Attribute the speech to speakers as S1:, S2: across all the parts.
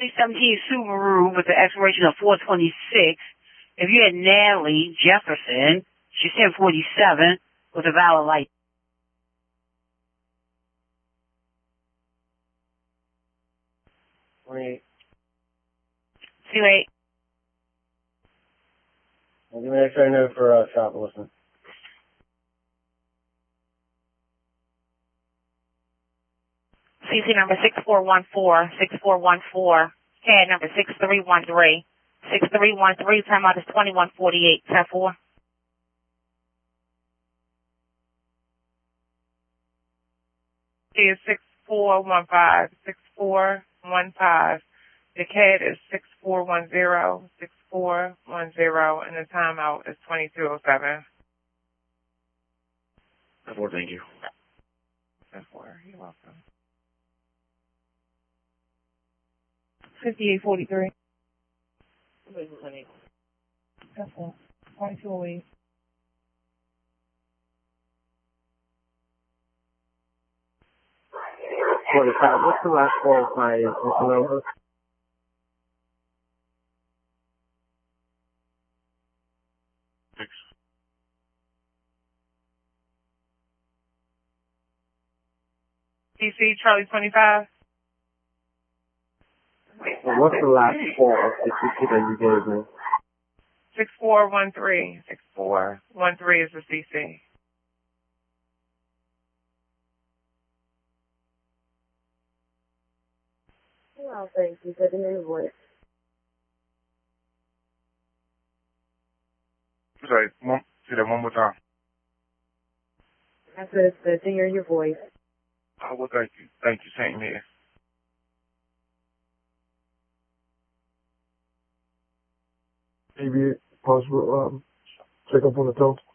S1: 2017 Subaru with the expiration of 426. If you had Natalie Jefferson, she's 1047 with a valid license.
S2: Wait.
S1: 28.
S2: I'll give me an extra note for shop listening.
S3: CC number 6414, CAD number 6313. 6313, time out is 2148, 10-4.
S4: Is 6415, 6415. The CAD is 6410, 6410, and the timeout is 2207.
S2: 10-4, thank you.
S4: 10-4, you're welcome.
S5: 5843.
S1: 10-4.
S5: 2208.
S2: What's the last four of my number?
S4: DC Charlie 25.
S2: What's the last four of the CC that you gave me?
S4: 6413. 6413 is the CC.
S6: Well, thank you for the invoice.
S7: Sorry, say that one more time.
S6: I said it's good to hear your voice.
S7: Oh, well, thank you. Thank you. Same here.
S2: Maybe possible check up on the total.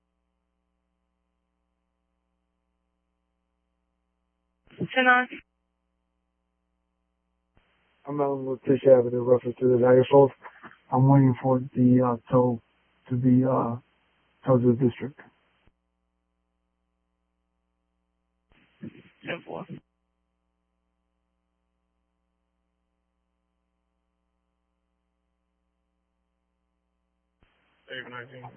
S4: Tonight?
S2: I'm on Letitia Avenue, reference to the Niagara. I'm waiting for the tow to be towed to the district.
S4: 10-4.
S7: Dave 19.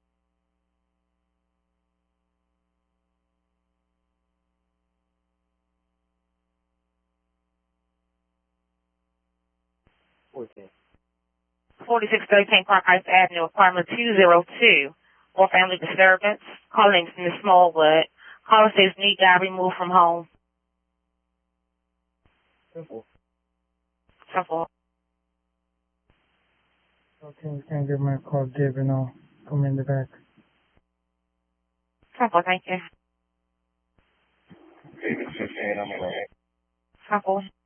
S2: Okay.
S3: 4613 Park Heights Avenue, apartment 202. For family disturbance. Calling Miss Smallwood. Caller says need guy removed from home.
S2: 10-4.
S3: 10-4.
S5: Okay, you can't give me a call, Dave, and I'll come in the back.
S3: 10-4, thank you.
S7: David 16, I'm in.
S3: 10-4.